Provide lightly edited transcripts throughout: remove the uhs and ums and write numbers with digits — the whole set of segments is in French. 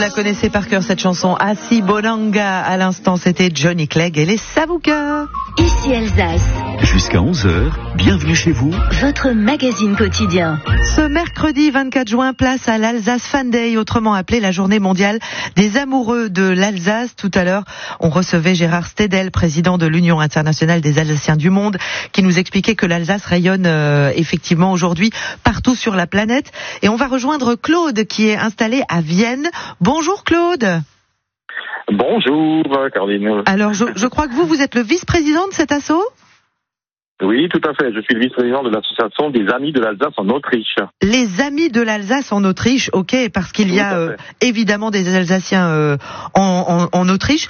la connaissez par cœur cette chanson. Assi Bonanga, à l'instant c'était Johnny Clegg et les Savoukas. Ici Alsace. Jusqu'à 11h, bienvenue chez vous. Votre magazine quotidien. Ce mercredi 24 juin, place à l'Alsace Fan Day, autrement appelée la journée mondiale des amoureux de l'Alsace. Tout à l'heure, on recevait Gérard Stedel, président de l'Union internationale des Alsaciens du monde, qui nous expliquait que l'Alsace rayonne effectivement aujourd'hui partout sur la planète. Et on va rejoindre Claude qui est installé à Vienne. Bonjour Claude. Bonjour Caroline. Alors je crois que vous êtes le vice-président de cet assaut ? Oui, tout à fait. Je suis le vice-président de l'association des Amis de l'Alsace en Autriche. Les Amis de l'Alsace en Autriche, ok, parce qu'il y a évidemment des Alsaciens en Autriche.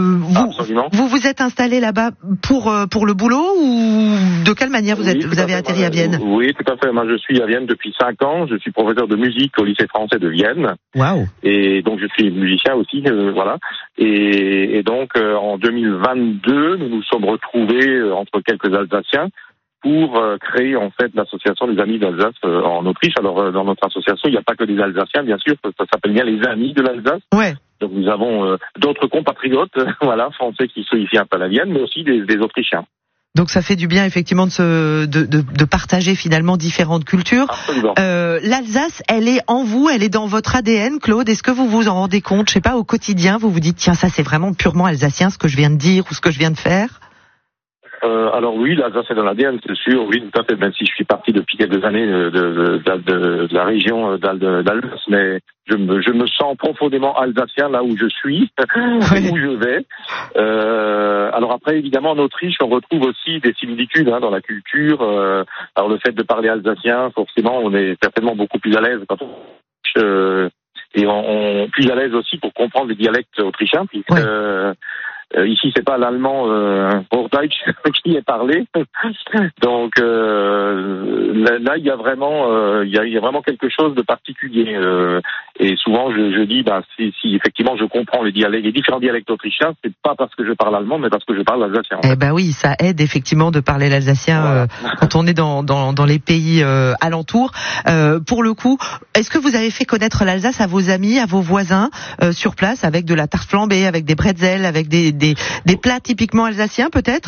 Vous êtes installé là-bas pour le boulot ou de quelle manière vous avez atterri à Vienne ? Oui, tout à fait. Moi, je suis à Vienne depuis 5 ans. Je suis professeur de musique au lycée français de Vienne. Waouh. Et donc, je suis musicien aussi, voilà. Et donc, en 2022, nous nous sommes retrouvés entre quelques Alsaciens pour créer en fait l'association des Amis d'Alsace en Autriche. Alors dans notre association, il n'y a pas que des Alsaciens, bien sûr, ça s'appelle bien les Amis de l'Alsace. Ouais. Donc nous avons d'autres compatriotes, voilà, français qui sont ici à Vienne, mais aussi des Autrichiens. Donc ça fait du bien effectivement de partager finalement différentes cultures. Absolument. L'Alsace, elle est en vous, elle est dans votre ADN, Claude. Est-ce que vous vous en rendez compte ? Je sais pas, au quotidien, vous vous dites tiens, ça c'est vraiment purement alsacien ce que je viens de dire ou ce que je viens de faire ? Alors oui, l'Alsace est dans l'ADN, c'est sûr, oui, tout à fait, même si je suis parti depuis quelques années de la région d'Alsace, mais je me sens profondément alsacien là où je suis, où je vais. Alors après, évidemment, en Autriche, on retrouve aussi des similitudes dans la culture. Alors le fait de parler alsacien, forcément, on est certainement beaucoup plus à l'aise quand on... et on plus à l'aise aussi pour comprendre les dialectes autrichiens, puisque... ici, c'est pas l'allemand Hochdeutsch qui est parlé. Donc là, il y a vraiment quelque chose de particulier. Et souvent, je dis, si effectivement je comprends les différents dialectes autrichiens, c'est pas parce que je parle allemand, mais parce que je parle alsacien. Eh ben oui, ça aide effectivement de parler l'alsacien voilà. Quand on est dans les pays alentours. Pour le coup, est-ce que vous avez fait connaître l'Alsace à vos amis, à vos voisins sur place, avec de la tarte flambée, avec des bretzels, avec des plats typiquement alsaciens peut-être ?